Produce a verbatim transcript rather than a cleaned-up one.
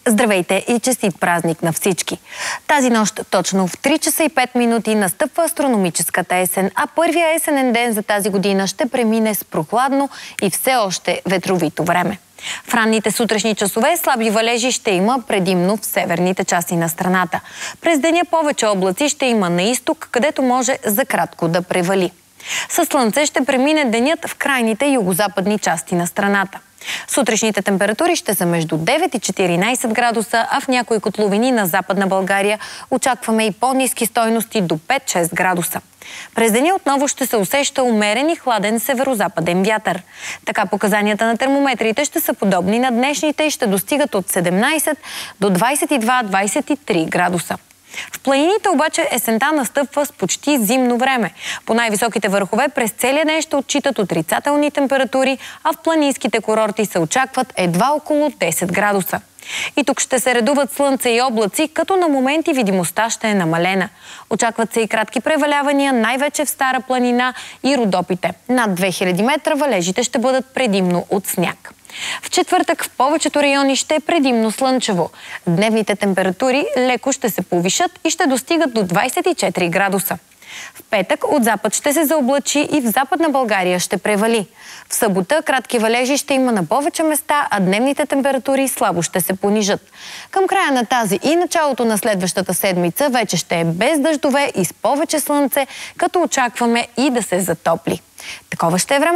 Здравейте и честит празник на всички! Тази нощ точно в три часа и пет минути настъпва астрономическата есен, а първия есенен ден за тази година ще премине с прохладно и все още ветровито време. В ранните сутрешни часове слаби валежи ще има предимно в северните части на страната. През деня повече облаци ще има на изток, където може за кратко да превали. Със слънце ще премине денят в крайните югозападни части на страната. Сутрешните температури ще са между девет и четиринайсет градуса, а в някои котловини на Западна България очакваме и по-ниски стойности до пет-шест градуса. През деня отново ще се усеща умерен и хладен северозападен вятър. Така показанията на термометрите ще са подобни на днешните и ще достигат от седемнайсет до двайсет и два - двайсет и три градуса. В планините обаче есента настъпва с почти зимно време. По най-високите върхове през целия ден ще отчитат отрицателни температури, а в планинските курорти се очакват едва около десет градуса. И тук ще се редуват слънце и облаци, като на моменти видимостта ще е намалена. Очакват се и кратки превалявания, най-вече в Стара планина и Родопите. Над две хиляди метра валежите ще бъдат предимно от сняг. В четвъртък в повечето райони ще е предимно слънчево. Дневните температури леко ще се повишат и ще достигат до двайсет и четири градуса. В петък от запад ще се заоблачи и в Западна България ще превали. В събота кратки валежи ще има на повече места, а дневните температури слабо ще се понижат. Към края на тази и началото на следващата седмица вече ще е без дъждове и с повече слънце, като очакваме и да се затопли. Такова ще е време.